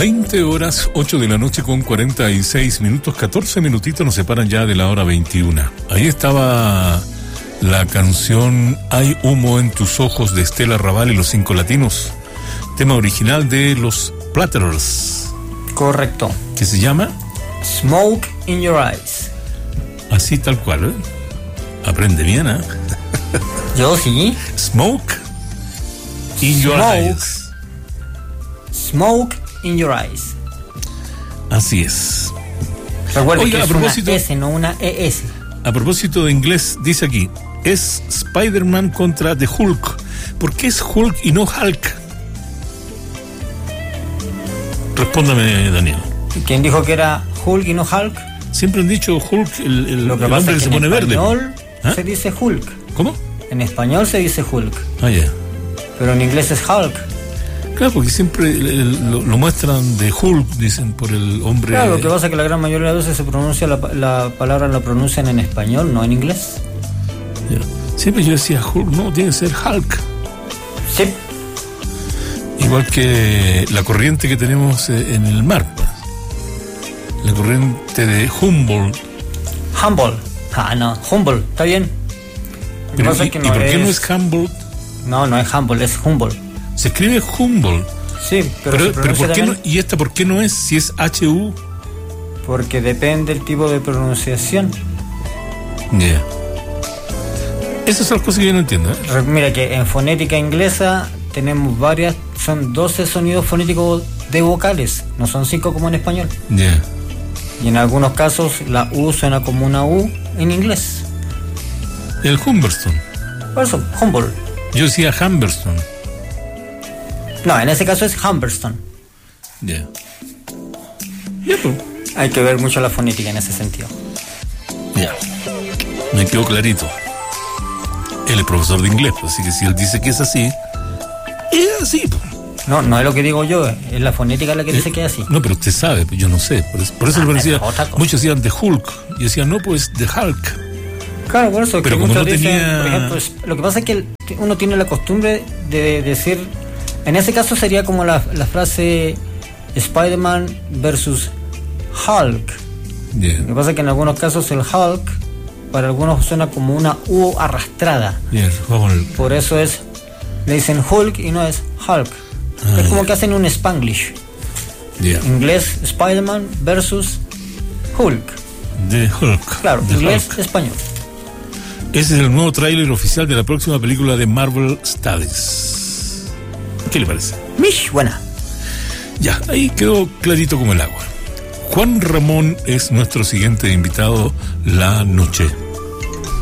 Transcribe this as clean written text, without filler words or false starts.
20 horas, 8 de la noche con 46 minutos, 14 minutitos nos separan ya de la hora 21. Ahí estaba la canción Hay humo en tus ojos de Estela Raval y los Cinco Latinos, tema original de los Platters. Correcto. ¿Qué se llama? Smoke in Your Eyes. Así tal cual, ¿eh? Aprende bien, ¿eh? Yo sí. Smoke in Your Eyes. Smoke in Your Eyes. Así es. Recuerda que a es propósito, una S, no una ES. A propósito de inglés, dice aquí, es Spider-Man contra The Hulk. ¿Por qué es Hulk y no Hulk? Respóndame, Daniel. ¿Quién dijo que era Hulk y no Hulk? Siempre han dicho Hulk, el hombre que se pone verde. En español se dice Hulk. ¿Cómo? En español se dice Hulk. Ah, ya. Pero en inglés es Hulk. Claro, porque siempre lo muestran de Hulk, dicen, por el hombre. Claro, lo que pasa es que la gran mayoría de veces se pronuncia la palabra la pronuncian en español, no en inglés. Ya. Siempre yo decía Hulk, no, tiene que ser Hulk. Sí. Igual que la corriente que tenemos en el mar. La corriente de Humboldt. Humboldt. Ah, no, Humboldt, está bien. Pero, ¿y por qué no es Humboldt? No, no es Humboldt, es Humboldt. Se escribe Humboldt. Sí, pero ¿por qué no? ¿Y esta por qué no es? Si es HU. Porque depende del tipo de pronunciación. Ya. Yeah. Esas son las cosas que yo no entiendo, ¿eh? Mira que en fonética inglesa tenemos varias, son 12 sonidos fonéticos de vocales, no son 5 como en español. Ya. Yeah. Y en algunos casos la U suena como una U en inglés. El Humberston. Por eso, Humboldt. Yo decía Humberston. No, en ese caso es Humberston. Ya. Ya, pues. Hay que ver mucho la fonética en ese sentido. Ya. Me quedó clarito. Él es profesor de inglés, pues, así que si él dice que es así, es así, pues. No, no es lo que digo yo, es la fonética la que dice que es así. No, pero usted sabe, pues yo no sé. Por eso le decía, muchos decían de Hulk. Y decían, no, pues de Hulk. Claro, por eso. Pero que como no dicen, tenía... por ejemplo, lo que pasa es que uno tiene la costumbre de decir, en ese caso sería como la frase Spider-Man versus Hulk. Yeah. Lo que pasa es que en algunos casos el Hulk para algunos suena como una U arrastrada. Yeah. Por eso le dicen Hulk y no es Hulk. Es como que hacen un Spanglish. Yeah. Inglés Spider-Man versus Hulk. De Hulk. Claro, de inglés, Hulk. español. Ese es el nuevo tráiler oficial de la próxima película de Marvel Studies. ¿Qué le parece? Mish, buena. Ya, ahí quedó clarito como el agua. Juan Ramón es nuestro siguiente invitado la noche.